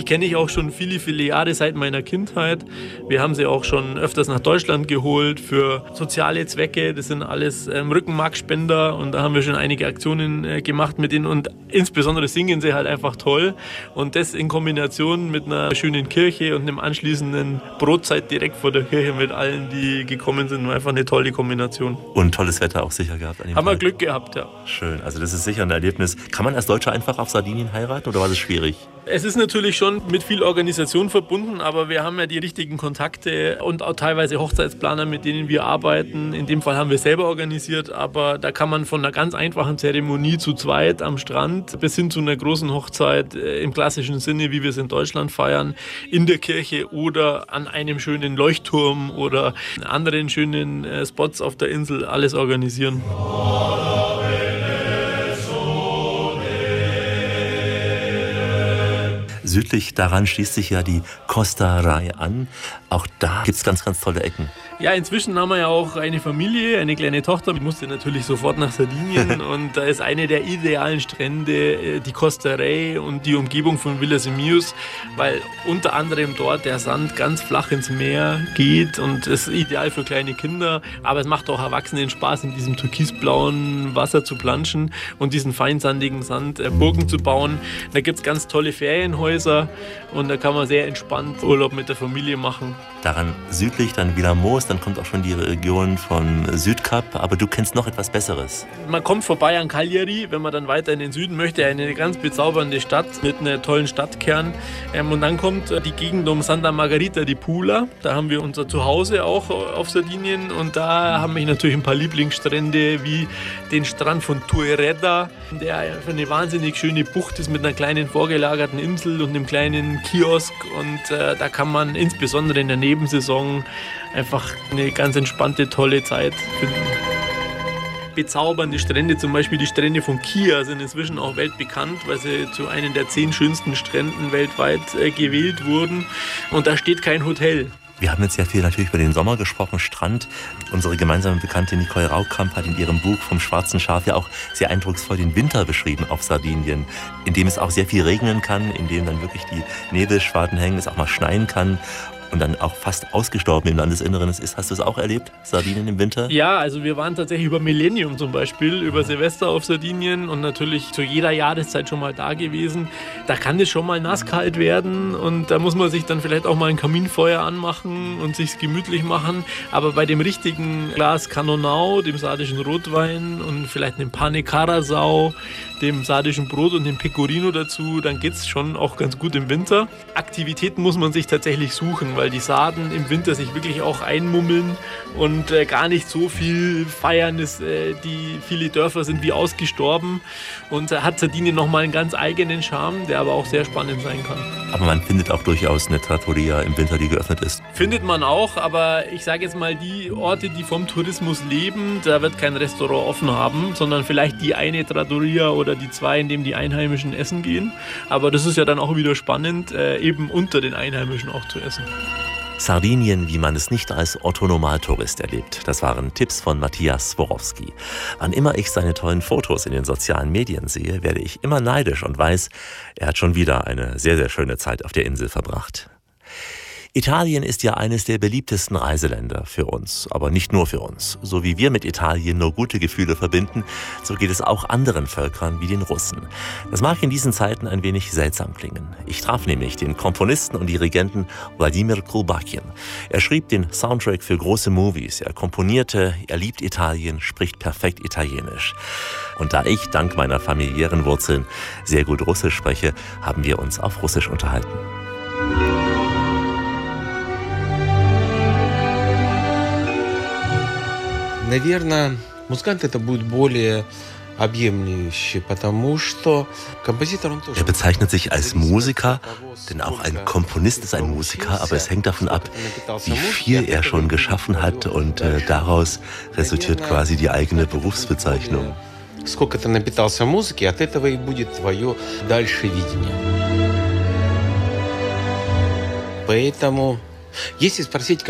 Die kenne ich auch schon viele, viele Jahre seit meiner Kindheit. Wir haben sie auch schon öfters nach Deutschland geholt für soziale Zwecke. Das sind alles Rückenmarkspender und da haben wir schon einige Aktionen gemacht mit ihnen und insbesondere singen sie halt einfach toll. Und das in Kombination mit einer schönen Kirche und einem anschließenden Brotzeit direkt vor der Kirche mit allen, die gekommen sind, war einfach eine tolle Kombination. Und tolles Wetter auch sicher gehabt an dem Haben Tag. wir Glück gehabt, ja. Schön, also das ist sicher ein Erlebnis. Kann man als Deutscher einfach auf Sardinien heiraten oder war das schwierig? Es ist natürlich schon mit viel Organisation verbunden, aber wir haben ja die richtigen Kontakte und auch teilweise Hochzeitsplaner, mit denen wir arbeiten. In dem Fall haben wir selber organisiert, aber da kann man von einer ganz einfachen Zeremonie zu zweit am Strand bis hin zu einer großen Hochzeit im klassischen Sinne, wie wir es in Deutschland feiern, in der Kirche oder an einem schönen Leuchtturm oder anderen schönen Spots auf der Insel alles organisieren. Südlich daran schließt sich ja die Costa Rai an. Auch da gibt es ganz, ganz tolle Ecken. Ja, inzwischen haben wir ja auch eine Familie, eine kleine Tochter. Die musste natürlich sofort nach Sardinien und da ist eine der idealen Strände die Costa Rai und die Umgebung von Villasimius, weil unter anderem dort der Sand ganz flach ins Meer geht und ist ideal für kleine Kinder. Aber es macht auch Erwachsenen Spaß, in diesem türkisblauen Wasser zu planschen und diesen feinsandigen Sand Burgen zu bauen. Da gibt es ganz tolle Ferienhäuser und da kann man sehr entspannt Urlaub mit der Familie machen. Daran südlich dann Vilamos, dann kommt auch schon die Region von Südkap, aber du kennst noch etwas Besseres. Man kommt vorbei an Cagliari, wenn man dann weiter in den Süden möchte, eine ganz bezaubernde Stadt mit einem tollen Stadtkern. Und dann kommt die Gegend um Santa Margherita di Pula, da haben wir unser Zuhause auch auf Sardinien und da haben wir natürlich ein paar Lieblingsstrände wie den Strand von Tuereda, der für eine wahnsinnig schöne Bucht ist mit einer kleinen vorgelagerten Insel und einem kleinen Kiosk und da kann man insbesondere in der Nebensaison einfach eine ganz entspannte, tolle Zeit finden. Bezaubernde Strände, zum Beispiel die Strände von Kia, sind inzwischen auch weltbekannt, weil sie zu einem der 10 schönsten Stränden weltweit gewählt wurden. Und da steht kein Hotel. Wir haben jetzt sehr viel natürlich über den Sommer gesprochen, Strand. Unsere gemeinsame Bekannte Nicole Raukamp hat in ihrem Buch vom Schwarzen Schaf ja auch sehr eindrucksvoll den Winter beschrieben auf Sardinien, in dem es auch sehr viel regnen kann, in dem dann wirklich die Nebelschwaden hängen, es auch mal schneien kann. Und dann auch fast ausgestorben im Landesinneren ist. Hast du es auch erlebt, Sardinien im Winter? Ja, also wir waren tatsächlich über Millennium zum Beispiel, über Silvester auf Sardinien und natürlich zu jeder Jahreszeit schon mal da gewesen. Da kann es schon mal nasskalt werden und da muss man sich dann vielleicht auch mal ein Kaminfeuer anmachen und sich's gemütlich machen. Aber bei dem richtigen Glas Cannonau, dem sardischen Rotwein und vielleicht einem Pane Carasau, dem sardischen Brot und dem Pecorino dazu, dann geht's schon auch ganz gut im Winter. Aktivitäten muss man sich tatsächlich suchen, weil die Sarden im Winter sich wirklich auch einmummeln und gar nicht so viel feiern. Die viele Dörfer sind wie ausgestorben und hat Sardinien nochmal einen ganz eigenen Charme, der aber auch sehr spannend sein kann. Aber man findet auch durchaus eine Trattoria im Winter, die geöffnet ist. Findet man auch, aber ich sage jetzt mal, die Orte, die vom Tourismus leben, da wird kein Restaurant offen haben, sondern vielleicht die eine Trattoria oder die 2, in dem die Einheimischen essen gehen. Aber das ist ja dann auch wieder spannend, eben unter den Einheimischen auch zu essen. Sardinien, wie man es nicht als Otto-Normaltourist erlebt. Das waren Tipps von Matthias Sborowski. Wann immer ich seine tollen Fotos in den sozialen Medien sehe, werde ich immer neidisch und weiß, er hat schon wieder eine sehr, sehr schöne Zeit auf der Insel verbracht. Italien ist ja eines der beliebtesten Reiseländer für uns, aber nicht nur für uns. So wie wir mit Italien nur gute Gefühle verbinden, so geht es auch anderen Völkern wie den Russen. Das mag in diesen Zeiten ein wenig seltsam klingen. Ich traf nämlich den Komponisten und Dirigenten Vladimir Kulbakin. Er schrieb den Soundtrack für große Movies, er komponierte, er liebt Italien, spricht perfekt Italienisch. Und da ich dank meiner familiären Wurzeln sehr gut Russisch spreche, haben wir uns auf Russisch unterhalten. Наверное, музыкант это будет более объемлющий, потому что композитор он тоже. Er bezeichnet sich als Musiker, denn auch ein Komponist ist ein Musiker, aber es hängt davon ab, wie viel er schon geschaffen hat und daraus resultiert quasi die eigene Berufsbezeichnung. Сколько ты напитался музыки, от этого и будет твое дальше видение. Поэтому, если спросить